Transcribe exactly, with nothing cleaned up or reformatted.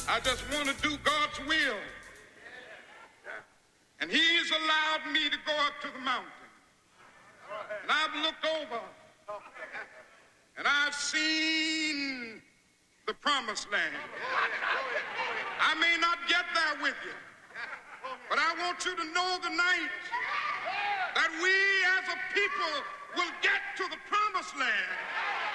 I just want to do God's will. And he's allowed me to go up to the mountain. And I've looked over and I've seen the promised land. I may not get there with you, but I want you to know tonight that we as a people will get to the promised land.